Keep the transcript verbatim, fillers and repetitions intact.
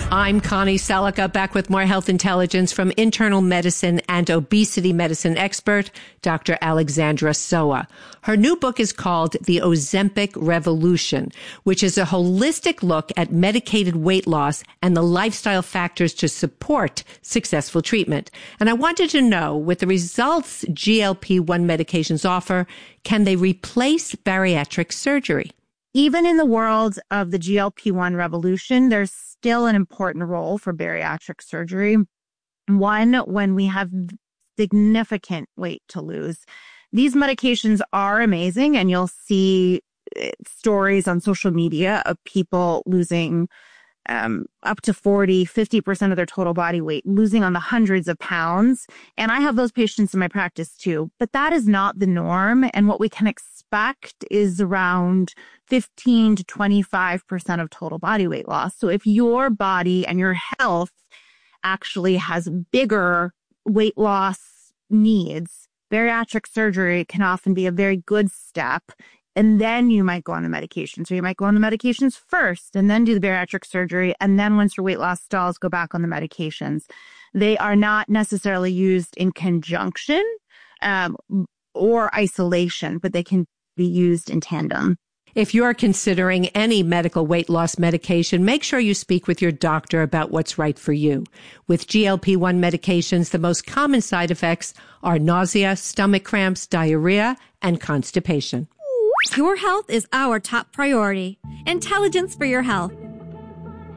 I'm Connie Selica, back with more health intelligence from internal medicine and obesity medicine expert, Doctor Alexandra Soa. Her new book is called The Ozempic Revolution, which is a holistic look at medicated weight loss and the lifestyle factors to support successful treatment. And I wanted to know, with the results G L P one medications offer, can they replace bariatric surgery? Even in the world of the G L P one revolution, there's still an important role for bariatric surgery. One, when we have significant weight to lose. These medications are amazing, and you'll see stories on social media of people losing um, up to forty, fifty percent of their total body weight, losing on the hundreds of pounds. And I have those patients in my practice too, but that is not the norm. And what we can expect is around fifteen to twenty-five percent of total body weight loss. So if your body and your health actually has bigger weight loss needs, bariatric surgery can often be a very good step. And then you might go on the medication. So you might go on the medications first and then do the bariatric surgery. And then once your weight loss stalls, go back on the medications. They are not necessarily used in conjunction um, or isolation, but they can be used in tandem. If you're considering any medical weight loss medication, make sure you speak with your doctor about what's right for you. With G L P one medications, the most common side effects are nausea, stomach cramps, diarrhea, and constipation. Your health is our top priority. Intelligence for your health.